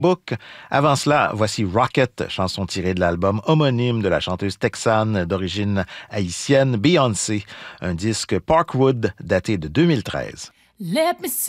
Book. Avant cela, voici Rocket, chanson tirée de l'album homonyme de la chanteuse texane d'origine haïtienne Beyoncé, un disque Parkwood daté de 2013. Let me see.